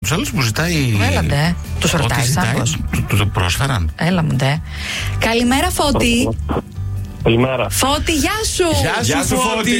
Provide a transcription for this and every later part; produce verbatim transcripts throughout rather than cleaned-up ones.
τους άλλους που ζητάει. Έλα ντε. Τους ρωτάει Σάμπος. Του το πρόσφεραν. Έλα μου ντε. Καλημέρα Φώτη. Καλημέρα. Φώτη, γεια σου. Γεια σου, Γεια σου Φώτη.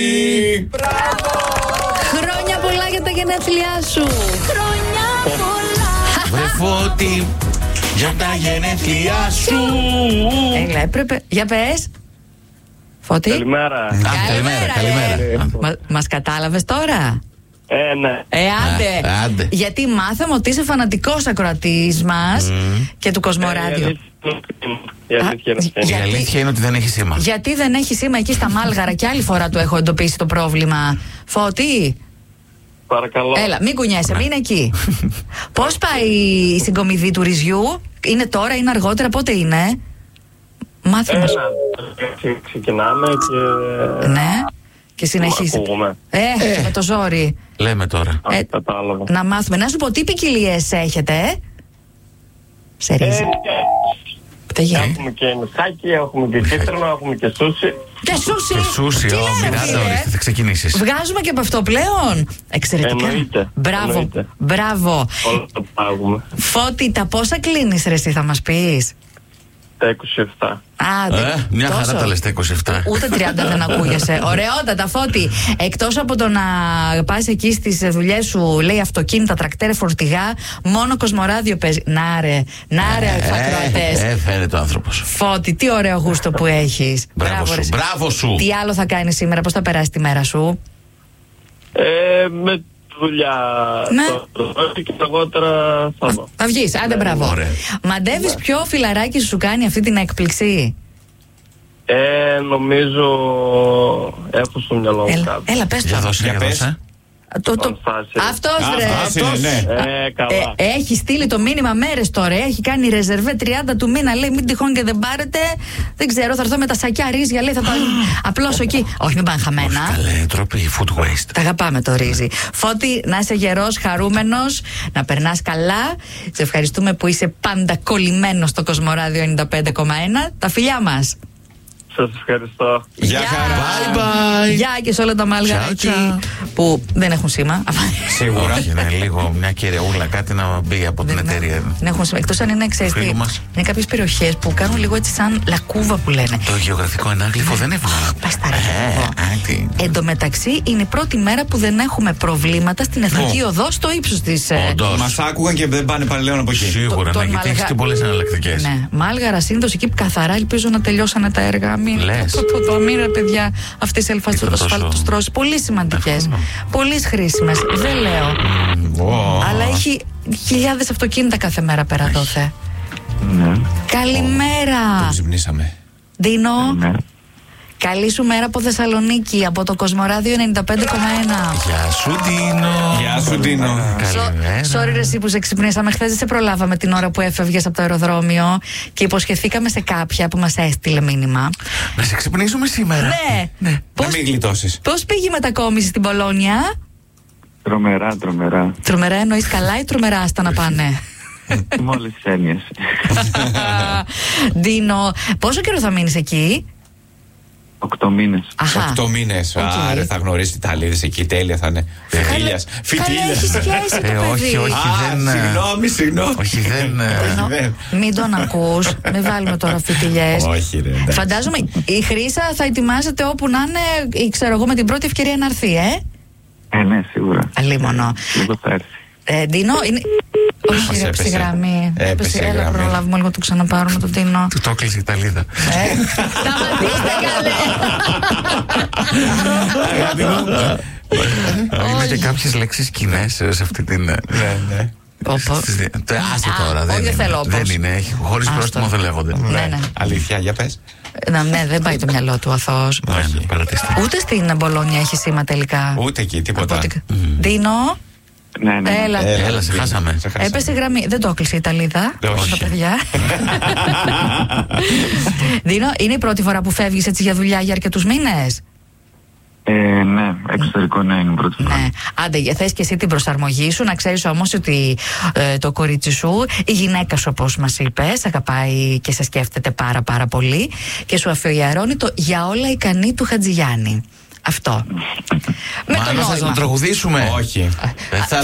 Χρόνια πολλά για τα γενέθλιά σου. Χρόνια πολλά. Βρε Φώτη, για τα γενέθλιά σου. Έλα, έπρεπε. Για πες. Φώτη. Καλημέρα. Α, καλημέρα, καλημέρα. Μα, μας κατάλαβες τώρα. Ε, ναι. Ε, άντε. Α, άντε. Γιατί μάθαμε ότι είσαι φανατικός ακροατής μας και του Κοσμοράδιο. Ε, η αλήθεια είναι αυτή. Η Γιατί- αλήθεια είναι ότι δεν έχει σήμα. Γιατί δεν έχει σήμα εκεί στα Μάλγαρα και άλλη φορά του έχω εντοπίσει το πρόβλημα. Φώτη, Παρακαλώ. έλα, μην κουνιέσαι, μην είναι εκεί. Πώς πάει η συγκομιδή του ρυζιού, είναι τώρα, είναι αργότερα, πότε είναι? Μάθε μας. Έλα, ξε- ξεκινάμε και... Ναι, και συνεχίζει. Ακούμε. Ε, με το ζόρι. Λέμε τώρα. Α, Ε, κατάλαβα. Να μάθουμε. Να σου πω τι ποικιλίες έχετε, ε? Σε Ε, ρύζι. Τι γίνεται? Έχουμε και νησάκι, έχουμε και κίτρινο, έχουμε και σούσι. Και σούσι. Και σούσι, Τι ω, λέμε, Μιράντα, φίλε? ορίστε, θα ξεκινήσεις. Βγάζουμε και από αυτό πλέον. Εξαιρετικά. Εννοείται. Μπράβο. Εννοείται. Μπράβο. Όλα τα πάγουμε. Φώτη, τα πόσα κλείνεις ρε εσύ θα μας πεις? Τα είκοσι επτά. Α, δεν- Ε, μια χαρά τόσο. τα λες τα είκοσι επτά. Ούτε τριάντα δεν ακούγεσαι. Ωραιότατα, Φώτη. Εκτός από το να πας εκεί στις δουλειές σου, λέει αυτοκίνητα, τρακτέρε, φορτηγά, μόνο Κοσμοράδιο παίζει. Να ρε, να ρε, ακροατές. Ε, φαίνεται ο άνθρωπος. Φώτη, τι ωραίο γούστο που έχεις. Μπράβο ρε σου, εσύ. μπράβο σου. Τι άλλο θα κάνεις σήμερα, πώς θα περάσει τη μέρα σου? Ε, με δουλειά. Ναι. Το το- και αργότερα θα δω. Θα βγεις, άντε μπράβο. ωραία. Μαντεύεις ποιο φιλαράκι σου κάνει αυτή την έκπληξη? Ε, νομίζω έχω στο μυαλό μου Έλα, κάτι. έλα πες Για το. δώσε, Για για πες. δώσε. Το, το... Φάση. Αυτός Α, ρε. αυτός είναι, ναι. Ε, καλά. Ε, έχει στείλει το μήνυμα μέρες τώρα. Έχει κάνει ρεζερβέ τριάντα του μήνα. Λέει μην τυχόν και δεν πάρετε. Δεν ξέρω, θα έρθω με τα σακιά ρύζια. Λέει θα τα απλώσω εκεί. Όχι, μην πάνε χαμένα. Καλέ, τρόποι food waste. Τα αγαπάμε το ρύζι. Φώτη, να είσαι γερός, χαρούμενος, να περνάς καλά. Σε ευχαριστούμε που είσαι πάντα κολλημένος στο Κοσμοράδιο ενενήντα πέντε κόμμα ένα. Τα φιλιά μας. Σας ευχαριστώ. Γεια χαρά. Bye bye. Γεια και σε όλα τα μάλγαρα Ciao, εκεί ciao. που δεν έχουν σήμα. Σίγουρα. Όχι, είναι λίγο μια κεραιούλα, κάτι να μπει από την εταιρεία. Δεν έχουν σήμα. Εκτός αν είναι, ξέρεις τι, Φίλου μας. είναι κάποιες περιοχές που κάνουν λίγο έτσι σαν λακκούβα που λένε. Το γεωγραφικό ενάγλυφο δεν έβγαλε. Πες τα ρε, Ε, εγώ. α, τι. Εν τω μεταξύ είναι η πρώτη μέρα που δεν έχουμε προβλήματα στην Εθνική Οδό στο ύψος της. ε, Όντως. Μας άκουγαν και δεν πάνε πάλι από εκεί. Σίγουρα, το- ναι, τον γιατί έχει Μαλγα- και πολλές εναλλακτικές. Ναι, Μάλγαρα Σύνδος εκεί που καθαρά ελπίζω να τελειώσανε τα έργα. Μην, Λες. το, το, το, μην ρε παιδιά, αυτές οι Ήταν τόσο- ασφαλτοστρώσεις πολύ σημαντικές, Εύκολο. πολύ χρήσιμες. Δεν λέω. Ω. Αλλά έχει χιλιάδες αυτοκίνητα κάθε μέρα πέρα τότε. Ναι. Καλημέρα, Ξυπνήσαμε. Ντίνο. Ναι. Καλή σου μέρα από Θεσσαλονίκη, από το Κοσμοράδιο ενενήντα πέντε κόμμα ένα. Γεια σου, Ντίνο. Γεια σου, Ντίνο. Καλημέρα. Sorry, ρε, εσύ που σε ξυπνήσαμε. Χθες δεν σε προλάβαμε την ώρα που έφευγες από το αεροδρόμιο και υποσχεθήκαμε σε κάποια που μας έστειλε μήνυμα. Να σε ξυπνήσουμε σήμερα. Ναι, Ναι. Να Πώς, μην γλιτώσεις. πώς πήγε η μετακόμιση στην Πολόνια? Τρομερά, τρομερά. Τρομερά εννοείς καλά ή τρομερά άστα να πάνε? Με όλες τις έννοιες. Ντίνο, πόσο καιρό θα μείνεις εκεί? Οκτώ μήνες. Αχα. Οκτώ μήνες. Οκ. Άρα θα γνωρίσει Ιταλίδες εκεί. Τέλεια θα είναι. Φιτίλιας. Καλά, έχει σχέση το Ε, όχι, παιδί. όχι. Α, δεν, ε, συγγνώμη, συγγνώμη. Όχι, δεν. ε, Ντίνο, δεν. μην τον ακούς, μην βάλουμε τώρα φιτιλιές. Όχι, ρε. εντάξει. Φαντάζομαι η Χρύσα θα ετοιμάζεται όπου να είναι, ή ξέρω εγώ, με την πρώτη ευκαιρία να έρθει, ε? Ε, ναι, σίγουρα. Αλίμονο. Λίγο θα έρθει. Ε, Ντίνο, είναι. Όχι, Μας ρε, έπεσε. έπεσε γραμμή. Έπεσε η Έλα, γραμμή. προλάβουμε λίγο να το ξαναπάρουμε τον Ντίνο. Του το έκλεισε η Ιταλίδα. Ε, Σταματήστε καλέ. Είναι και κάποιες λέξεις κοινές σε αυτή την. Ναι, ναι. Όπω. στις δι- Τε, Άσε Α, τώρα. όχι, Δεν δεν είναι. θέλω όπως. Δεν είναι. έχει- Χωρίς Άστο. πρόστιμο δεν λέγονται. Ναι, ναι. Αλήθεια, για πες. Να, ναι, δεν πάει το μυαλό του αθώος. Ναι, ναι, παρατήστε. Ούτε στην Μπολόνια έχει σήμα τελικά. Ούτε εκεί, τίποτα. Από ό,τι- Ντίνο, Ναι, ναι. έλα. Έλα, σε χάσαμε. Σε χάσαμε. Έπεσε η γραμμή. Δεν το έκλεισε η Ιταλίδα. Ε, όχι. Τα παιδιά. Ντίνο, είναι η πρώτη φορά που φεύγεις έτσι για δουλειά για αρκετούς μήνες? Ε, ναι, εξωτερικό ναι, είναι η πρώτη φορά. Ναι. Άντε, θες και εσύ την προσαρμογή σου. Να ξέρεις όμως ότι ε, το κορίτσι σου, η γυναίκα σου, όπως μας είπες, αγαπάει και σε σκέφτεται πάρα πάρα πολύ και σου αφιερώνει το «Για όλα ικανή» του Χατζηγιάννη. Αυτό. Με το Μάλλον θες νόημα. να τραγουδήσουμε. Όχι. Ε, θα